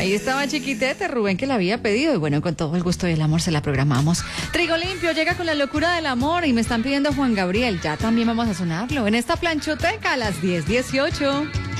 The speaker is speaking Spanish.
Ahí estaba Chiquitete, Rubén, que la había pedido. Y bueno, con todo el gusto y el amor se la programamos. Trigo Limpio llega con la locura del amor y me están pidiendo Juan Gabriel. Ya también vamos a sonarlo en esta planchoteca a las 10:18.